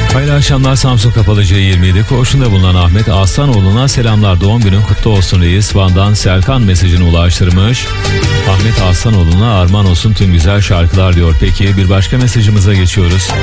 Hayırlı akşamlar. Samsun Kapalı C27 koğuşunda bulunan Ahmet Aslanoğlu'na selamlar, doğum günün kutlu olsun reis. Van'dan Serkan mesajını ulaştırmış. Ahmet Aslanoğlu'na armağan olsun tüm güzel şarkılar diyor. Peki bir başka mesajımıza geçiyoruz.